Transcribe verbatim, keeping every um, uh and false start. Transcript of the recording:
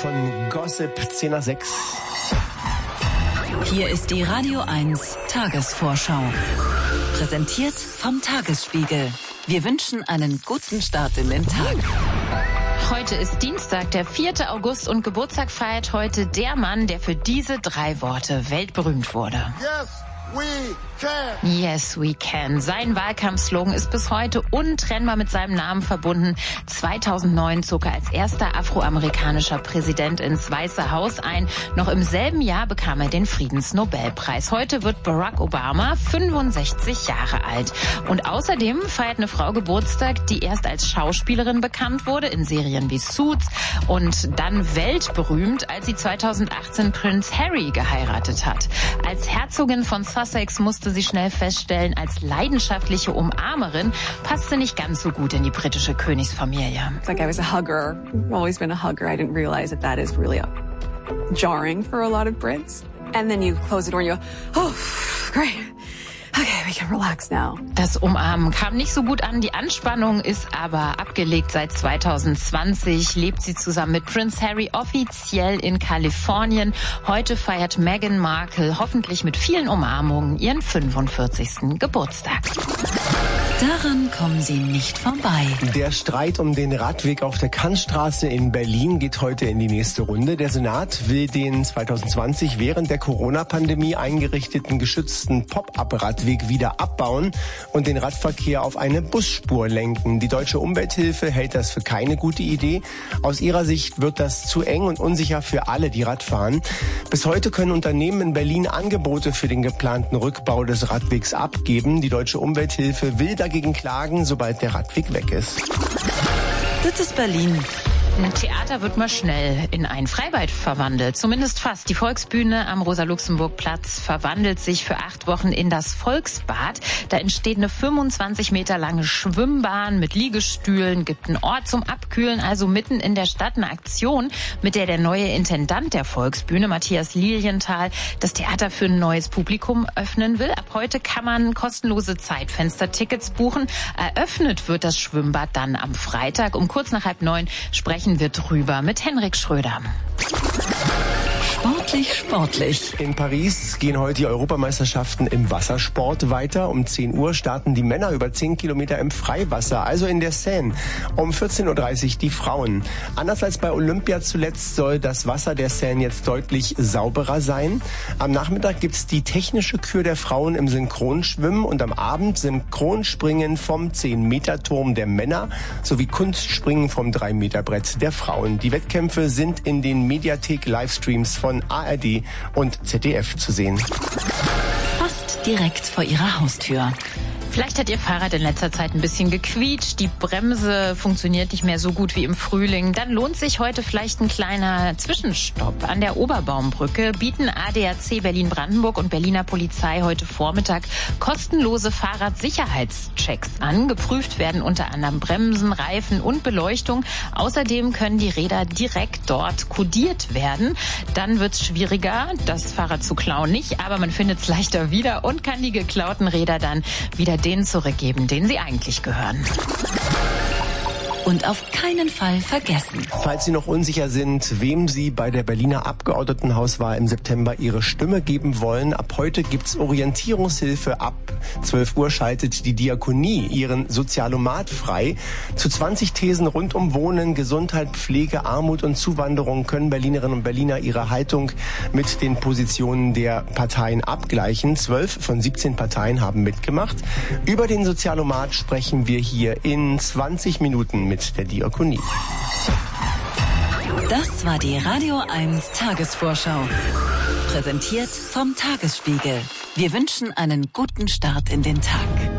von Gossip, zehn nach sechs. Hier ist die Radio eins Tagesvorschau. Präsentiert vom Tagesspiegel. Wir wünschen einen guten Start in den Tag. Heute ist Dienstag, der vierte August und Geburtstag feiert heute der Mann, der für diese drei Worte weltberühmt wurde. Yes, we can. Yes, we can. Sein Wahlkampfslogan ist bis heute untrennbar mit seinem Namen verbunden. zweitausendneun zog er als erster afroamerikanischer Präsident ins Weiße Haus ein. Noch im selben Jahr bekam er den Friedensnobelpreis. Heute wird Barack Obama fünfundsechzig Jahre alt. Und außerdem feiert eine Frau Geburtstag, die erst als Schauspielerin bekannt wurde in Serien wie Suits und dann weltberühmt, als sie zweitausendachtzehn Prinz Harry geheiratet hat. Als Herzogin von Sussex musste sie schnell feststellen, als leidenschaftliche Umarmerin passt sie nicht ganz so gut in die britische Königsfamilie. It's like I was a hugger. I've always been a hugger. I didn't realize that that is really jarring for a lot of Brits. And then you close the door and you go, oh, great. Okay, we can relax now. Das Umarmen kam nicht so gut an. Die Anspannung ist aber abgelegt. Seit zweitausendzwanzig lebt sie zusammen mit Prince Harry offiziell in Kalifornien. Heute feiert Meghan Markle hoffentlich mit vielen Umarmungen ihren fünfundvierzigsten Geburtstag. Daran kommen Sie nicht vorbei. Der Streit um den Radweg auf der Kantstraße in Berlin geht heute in die nächste Runde. Der Senat will den zweitausendzwanzig während der Corona-Pandemie eingerichteten geschützten Pop-up-Radweg wieder abbauen und den Radverkehr auf eine Busspur lenken. Die Deutsche Umwelthilfe hält das für keine gute Idee. Aus ihrer Sicht wird das zu eng und unsicher für alle, die Rad fahren. Bis heute können Unternehmen in Berlin Angebote für den geplanten Rückbau des Radwegs abgeben. Die Deutsche Umwelthilfe will dagegen gegen klagen, sobald der Radweg weg ist. Das ist Berlin. Ein Theater wird mal schnell in ein Freibad verwandelt. Zumindest fast. Die Volksbühne am Rosa-Luxemburg-Platz verwandelt sich für acht Wochen in das Volksbad. Da entsteht eine fünfundzwanzig Meter lange Schwimmbahn mit Liegestühlen, gibt einen Ort zum Abkühlen, also mitten in der Stadt eine Aktion, mit der der neue Intendant der Volksbühne, Matthias Lilienthal, das Theater für ein neues Publikum öffnen will. Ab heute kann man kostenlose Zeitfenster-Tickets buchen. Eröffnet wird das Schwimmbad dann am Freitag. Um kurz nach halb neun sprechen wir drüber mit Henrik Schröder. Sportlich, sportlich. In Paris gehen heute die Europameisterschaften im Wassersport weiter. Um zehn Uhr starten die Männer über zehn Kilometer im Freiwasser, also in der Seine. Um vierzehn Uhr dreißig die Frauen. Anders als bei Olympia zuletzt soll das Wasser der Seine jetzt deutlich sauberer sein. Am Nachmittag gibt's die technische Kür der Frauen im Synchronschwimmen und am Abend Synchronspringen vom zehn Meter Turm der Männer sowie Kunstspringen vom drei Meter Brett der Frauen. Die Wettkämpfe sind in den Mediathek-Livestreams von A R D und Z D F zu sehen. Fast direkt vor Ihrer Haustür. Vielleicht hat Ihr Fahrrad in letzter Zeit ein bisschen gequietscht, die Bremse funktioniert nicht mehr so gut wie im Frühling. Dann lohnt sich heute vielleicht ein kleiner Zwischenstopp. An der Oberbaumbrücke bieten A D A C Berlin-Brandenburg und Berliner Polizei heute Vormittag kostenlose Fahrradsicherheitschecks an. Geprüft werden unter anderem Bremsen, Reifen und Beleuchtung. Außerdem können die Räder direkt dort kodiert werden. Dann wird es schwieriger, das Fahrrad zu klauen nicht, aber man findet es leichter wieder und kann die geklauten Räder dann wieder denen zurückgeben, denen sie eigentlich gehören. Und auf keinen Fall vergessen. Falls Sie noch unsicher sind, wem Sie bei der Berliner Abgeordnetenhauswahl im September Ihre Stimme geben wollen, ab heute gibt's Orientierungshilfe. Ab zwölf Uhr schaltet die Diakonie ihren Sozialomat frei. Zu zwanzig Thesen rund um Wohnen, Gesundheit, Pflege, Armut und Zuwanderung können Berlinerinnen und Berliner ihre Haltung mit den Positionen der Parteien abgleichen. Zwölf von siebzehn Parteien haben mitgemacht. Über den Sozialomat sprechen wir hier in zwanzig Minuten mit der Diakonie. Das war die Radio eins Tagesvorschau. Präsentiert vom Tagesspiegel. Wir wünschen einen guten Start in den Tag.